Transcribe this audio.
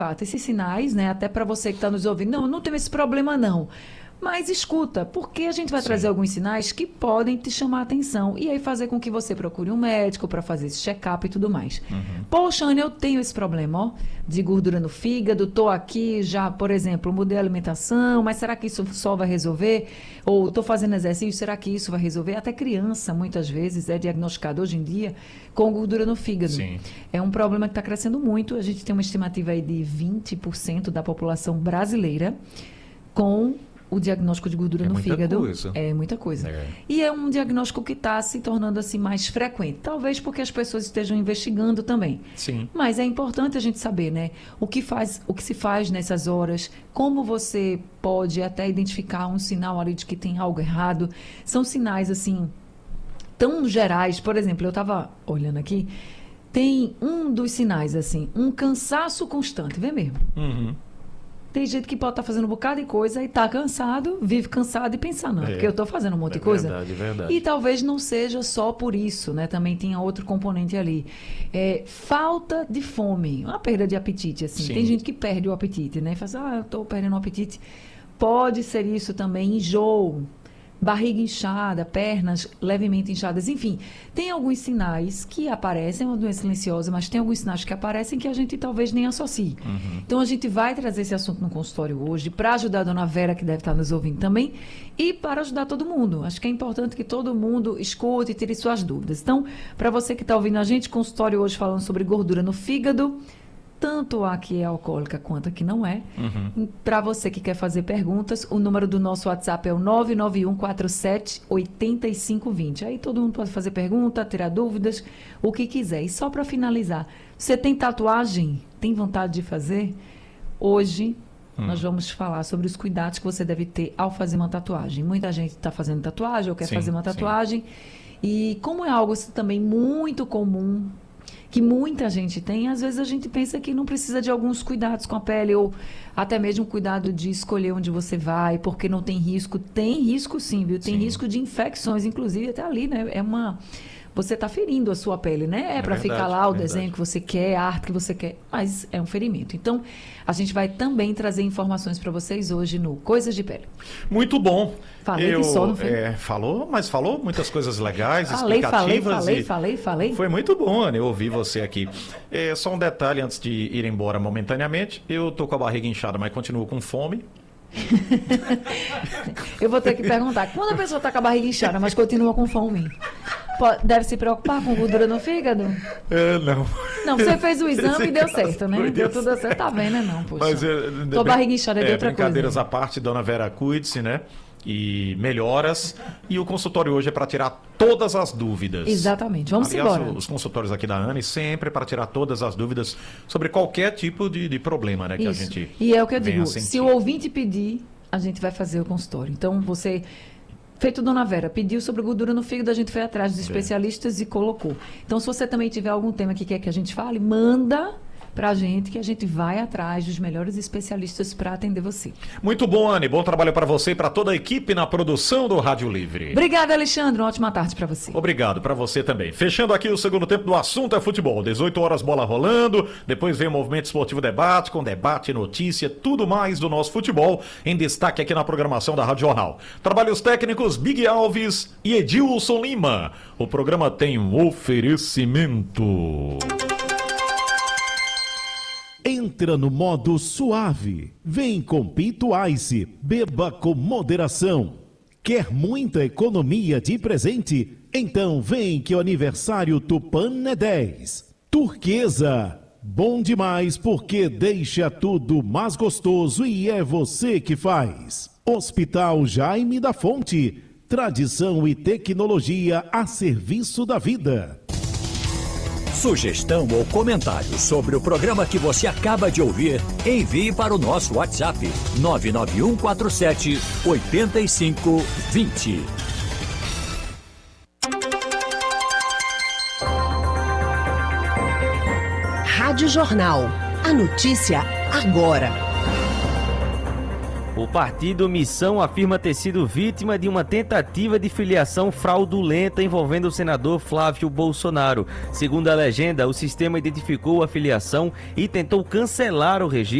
fato, esses sinais, né, até para você que está nos ouvindo, não tenho esse problema não. Mas escuta, porque a gente vai trazer alguns sinais que podem te chamar a atenção e aí fazer com que você procure um médico para fazer esse check-up e tudo mais. Poxa, Ana, eu tenho esse problema, ó, de gordura no fígado, tô aqui já, por exemplo, mudei a alimentação, mas será que isso só vai resolver? Ou tô fazendo exercício, será que isso vai resolver? Até criança, muitas vezes, é diagnosticada hoje em dia com gordura no fígado. Sim. É um problema que está crescendo muito. A gente tem uma estimativa aí de 20% da população brasileira com o diagnóstico de gordura no fígado. É muita coisa. E é um diagnóstico que está se tornando assim mais frequente. Talvez porque as pessoas estejam investigando também. Sim. Mas é importante a gente saber, né? O que se faz nessas horas, como você pode até identificar um sinal ali de que tem algo errado. São sinais assim tão gerais. Por exemplo, eu estava olhando aqui, tem um dos sinais assim, um cansaço constante, vê mesmo. Tem gente que pode estar fazendo um bocado de coisa e está cansado, vive cansado e pensa, não, porque eu estou fazendo um monte de coisa. Verdade. E talvez não seja só por isso, né? Também tinha outro componente ali. Falta de fome, uma perda de apetite, assim. Sim. Tem gente que perde o apetite, né? Faz, eu estou perdendo o apetite. Pode ser isso também, enjoo, barriga inchada, pernas levemente inchadas, enfim. Tem alguns sinais que aparecem, é uma doença silenciosa, mas tem alguns sinais que aparecem que a gente talvez nem associe. Então, a gente vai trazer esse assunto no consultório hoje para ajudar a dona Vera, que deve estar nos ouvindo também, e para ajudar todo mundo. Acho que é importante que todo mundo escute e tire suas dúvidas. Então, para você que está ouvindo a gente, consultório hoje falando sobre gordura no fígado, tanto a que é alcoólica quanto a que não é. Para você que quer fazer perguntas, o número do nosso WhatsApp é o 991478520. Aí todo mundo pode fazer pergunta, tirar dúvidas, o que quiser. E só para finalizar, você tem tatuagem? Tem vontade de fazer? Hoje nós vamos falar sobre os cuidados que você deve ter ao fazer uma tatuagem. Muita gente está fazendo tatuagem ou quer fazer uma tatuagem. E como é algo assim, também muito comum, que muita gente tem, às vezes a gente pensa que não precisa de alguns cuidados com a pele, ou até mesmo cuidado de escolher onde você vai, porque não tem risco. Tem risco sim, viu? Tem risco de infecções, inclusive até ali, né? Você está ferindo a sua pele, né? É para ficar lá o desenho que você quer, a arte que você quer, mas é um ferimento. Então, a gente vai também trazer informações para vocês hoje no Coisas de Pele. Muito bom. Falei que só, não foi? Falou muitas coisas legais, explicativas. Falei. Foi muito bom, Ana, eu ouvi você aqui. Só um detalhe antes de ir embora momentaneamente. Eu tô com a barriga inchada, mas continuo com fome. Eu vou ter que perguntar, quando a pessoa está com a barriga inchada, mas continua com fome, deve se preocupar com gordura no fígado? Não. Não, você fez o exame e deu certo, né? Deu tudo certo, tá vendo, né? Não, poxa. Tua barriga inchada é de outra coisa. Brincadeiras à parte, dona Vera, cuide-se, né? E melhoras. E o consultório hoje é para tirar todas as dúvidas. Exatamente. Vamos embora. Os consultórios aqui da Anne sempre para tirar todas as dúvidas sobre qualquer tipo de problema, né? Que a gente e é o que eu digo, se o ouvinte pedir, a gente vai fazer o consultório. Então, você, feito dona Vera, pediu sobre gordura no fígado, a gente foi atrás dos especialistas e colocou. Então, se você também tiver algum tema que quer que a gente fale, manda pra gente, que a gente vai atrás dos melhores especialistas para atender você. Muito bom, Anne. Bom trabalho para você e para toda a equipe na produção do Rádio Livre. Obrigada, Alexandre. Uma ótima tarde para você. Obrigado, para você também. Fechando aqui o segundo tempo do Assunto é Futebol. 18 horas, bola rolando. Depois vem o Movimento Esportivo Debate, com debate, notícia, tudo mais do nosso futebol em destaque aqui na programação da Rádio Jornal. Trabalhos técnicos Big Alves e Edilson Lima. O programa tem um oferecimento. Entra no modo suave. Vem com Pinto Ice. Beba com moderação. Quer muita economia de presente? Então vem que o aniversário Tupan é 10. Turquesa. Bom demais porque deixa tudo mais gostoso e é você que faz. Hospital Jaime da Fonte. Tradição e tecnologia a serviço da vida. Sugestão ou comentário sobre o programa que você acaba de ouvir, envie para o nosso WhatsApp 99147-8520. Rádio Jornal. A notícia agora. O partido Missão afirma ter sido vítima de uma tentativa de filiação fraudulenta envolvendo o senador Flávio Bolsonaro. Segundo a legenda, o sistema identificou a filiação e tentou cancelar o registro